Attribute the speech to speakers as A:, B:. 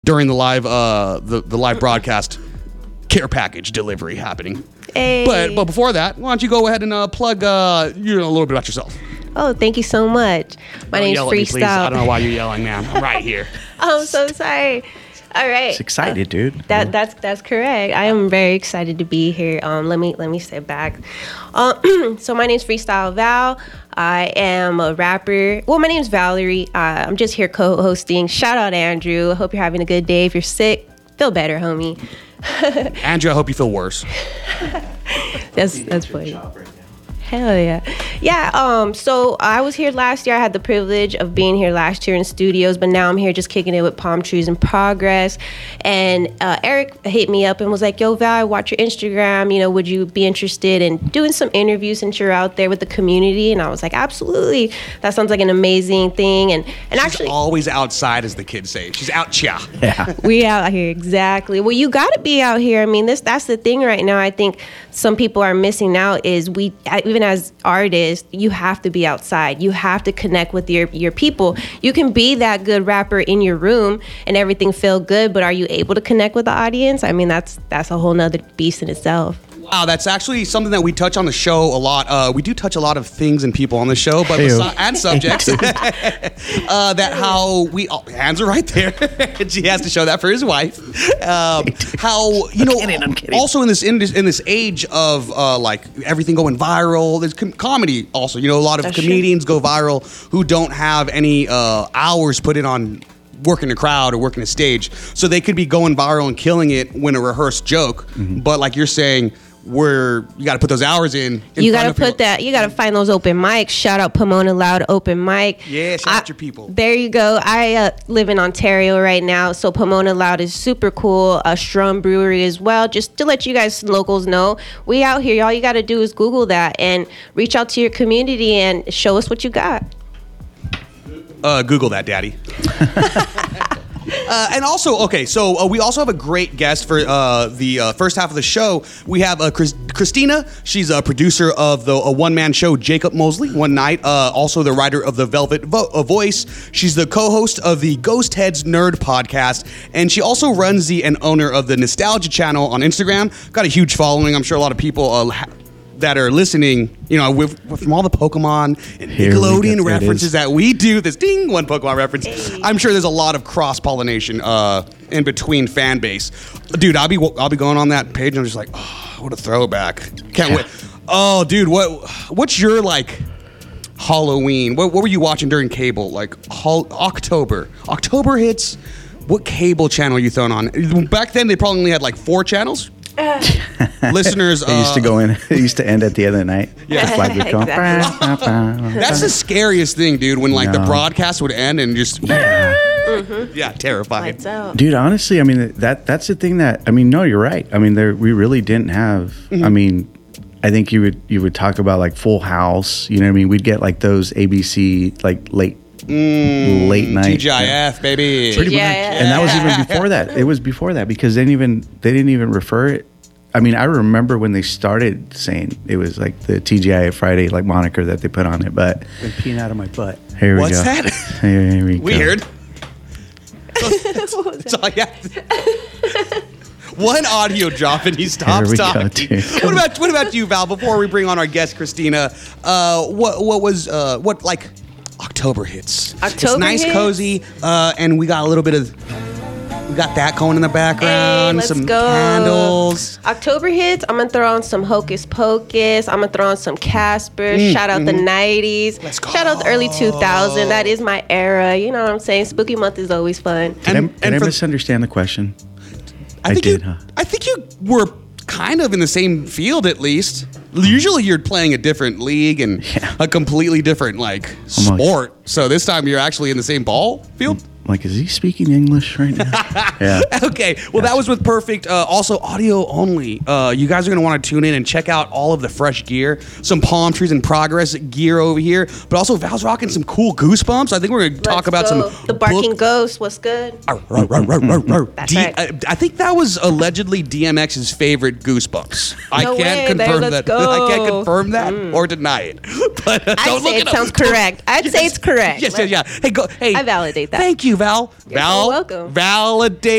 A: during the live the live broadcast care package delivery happening.
B: Hey.
A: But before that, why don't you go ahead and plug a little bit about yourself.
B: Oh, thank you so much. My name's
A: Yell at me, please.
B: Freestyle.
A: I don't know why you're yelling, man. I'm right here.
B: I'm so sorry. All right.
C: It's excited, dude.
B: That's correct. I am very excited to be here. Let me sit back. So my name's Freestyle Val. I am a rapper. Well, my name's Valerie. I'm just here co-hosting. Shout out Andrew. I hope you're having a good day. If you're sick, feel better, homie.
A: Andrew, I hope you feel worse.
B: That's funny. Hell yeah. Yeah, so I was here last year. I had the privilege of being here last year in studios, but now I'm here just kicking it with Palm Trees in Progress. And Eric hit me up and was like, yo, Val, I watch your Instagram. You know, would you be interested in doing some interviews since you're out there with the community? And I was like, absolutely. That sounds like an amazing thing. And
A: She's
B: actually,
A: always outside, as the kids say. She's out chia.
C: Yeah.
B: we out here, exactly. Well, you got to be out here. I mean, that's the thing right now. I think some people are missing out is even as artists, you have to be outside. You have to connect with your people. You can be that good rapper in your room and everything feel good, but are you able to connect with the audience? I mean, that's a whole nother beast in itself.
A: Wow, that's actually something that we touch on the show a lot. We do touch a lot of things and people on the show, but and subjects. That how we hands are right there. She has to show that for his wife. How
C: I'm kidding.
A: Also in this age of like everything going viral. There's comedy also. A lot of
B: That's
A: comedians go viral who don't have any hours put in on working a crowd or working a stage, so they could be going viral and killing it when a rehearsed joke. But like you're saying, you got to put those hours in.
B: You got to put that. You got to find those open mics. Shout out Pomona Loud open mic.
A: Yeah, shout out your people.
B: There you go. I live in Ontario right now, so Pomona Loud is super cool. Strum Brewery as well. Just to let you guys locals know, we out here. All you got to do is Google that and reach out to your community and show us what you got.
A: Google that, Daddy. And also, okay, so we also have a great guest for the first half of the show. We have Christina. She's a producer of the one-man show Jacob Mosley One Night. Also the writer of the Velvet Voice. She's the co-host of the Ghost Heads Nerd podcast, and she also runs and owner of the Nostalgia channel on Instagram. Got a huge following. I'm sure a lot of people that are listening, from all the Pokemon and Nickelodeon references that we do, this one Pokemon reference, I'm sure there's a lot of cross-pollination in between fan base. Dude, I'll be going on that page and I'm just like, oh, what a throwback. Can't wait. Oh, dude, what's your, like, Halloween? What were you watching during cable? Like, October hits, what cable channel are you throwing on? Back then, they probably only had, like, 4 channels. Listeners,
C: They used to go in. It used to end at the end of the night.
A: Yeah.
C: The flag would come.
B: Exactly.
A: That's the scariest thing, dude. When like the broadcast would end and just yeah, terrifying.
B: Lights out.
C: Dude, honestly, I mean that's the thing that no, you're right. I mean, we really didn't have. I mean, I think you would talk about like Full House. You know what I mean? We'd get like those ABC like late night
A: TGIF, baby.
C: Pretty much. And that was even before that. It was before that because they didn't even refer it. I mean, I remember when they started saying it was like the TGIF Friday like moniker that they put on it, but
D: been peeing out of my butt.
C: Here we
A: What's
C: go.
A: that?
C: Here we go.
A: Weird. That's all you have to- One audio drop and he stops talking. What about you, Val? Before we bring on our guest, Christina, what October hits? It's nice,
B: hits?
A: cozy, and we got a little bit of. We got that going in the background.
B: Let's
A: some
B: go.
A: candles.
B: October hits. I'm gonna throw on some Hocus Pocus. I'm gonna throw on some Casper. Shout out the 90s.
A: Let's go.
B: Shout out the early 2000s. That is my era. You know what I'm saying? Spooky month is always fun.
C: Did I misunderstand the question? I did, huh?
A: I think you were kind of in the same field, at least. Usually you're playing a different league and a completely different sport. So this time you're actually in the same ball field.
C: Like, is he speaking English right now? Yeah.
A: Okay. Well, that was with Perfect. Also, audio only. You guys are going to want to tune in and check out all of the fresh gear. Some Palm Trees in Progress gear over here. But also, Val's rocking some cool Goosebumps. I think we're going to talk about some...
B: The Barking Ghost. What's good?
A: That's
B: right.
A: I think that was allegedly DMX's favorite Goosebumps. I
B: No
A: can't
B: way,
A: confirm
B: babe,
A: that.
B: let's go.
A: I can't confirm that or deny it. But
B: I'd
A: don't
B: say
A: look
B: it
A: up.
B: sounds correct. I'd say it's correct.
A: Yes, yeah. Hey, go. Hey,
B: I validate that.
A: Thank you, Val.
B: You're so welcome.
A: Validate.